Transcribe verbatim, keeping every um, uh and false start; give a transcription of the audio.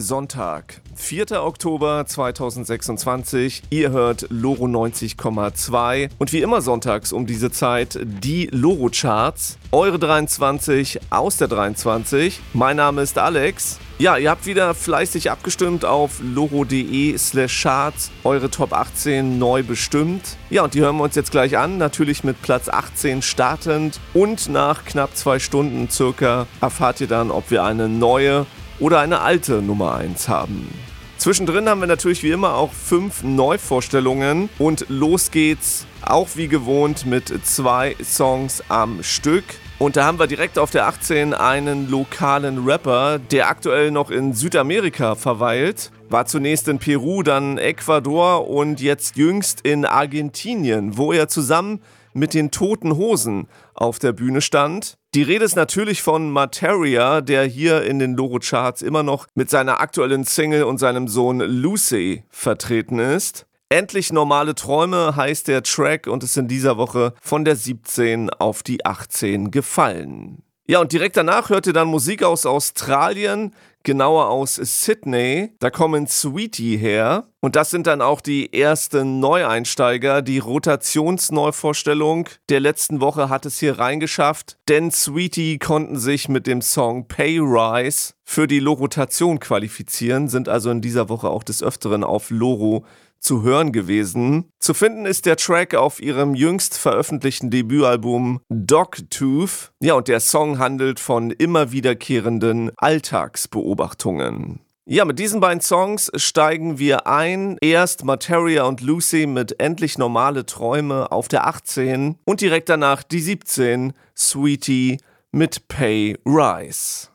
Sonntag, vierter Oktober zweitausendsechsundzwanzig. Ihr hört Loro neunzig Komma zwei und wie immer sonntags um diese Zeit die Loro-Charts. Eure dreiundzwanzig aus der dreiundzwanzig. Mein Name ist Alex. Ja, ihr habt wieder fleißig abgestimmt auf loro.de slash charts, eure Top achtzehn neu bestimmt. Ja, und die hören wir uns jetzt gleich an, natürlich mit Platz achtzehn startend. Und nach knapp zwei Stunden circa erfahrt ihr dann, ob wir eine neue oder eine alte Nummer eins haben. Zwischendrin haben wir natürlich wie immer auch fünf Neuvorstellungen und los geht's auch wie gewohnt mit zwei Songs am Stück. Und da haben wir direkt auf der achtzehn einen lokalen Rapper, der aktuell noch in Südamerika verweilt. War zunächst in Peru, dann Ecuador und jetzt jüngst in Argentinien, wo er zusammen mit den Toten Hosen auf der Bühne stand. Die Rede ist natürlich von Materia, der hier in den Loro-Charts immer noch mit seiner aktuellen Single und seinem Sohn Lucy vertreten ist. Endlich normale Träume heißt der Track und ist in dieser Woche von der siebzehn auf die achtzehn gefallen. Ja, und direkt danach hört ihr dann Musik aus Australien, genauer aus Sydney. Da kommen Saweetie her. Und das sind dann auch die ersten Neueinsteiger. Die Rotationsneuvorstellung der letzten Woche hat es hier reingeschafft, denn Saweetie konnten sich mit dem Song Pay Rise für die Loro-Tation qualifizieren, sind also in dieser Woche auch des Öfteren auf Loro zu hören gewesen. Zu finden ist der Track auf ihrem jüngst veröffentlichten Debütalbum Dogtooth. Ja, und der Song handelt von immer wiederkehrenden Alltagsbeobachtungen. Ja, mit diesen beiden Songs steigen wir ein. Erst Materia und Lucy mit Endlich normale Träume auf der achtzehn und direkt danach die siebzehn, Saweetie mit Pay Rise.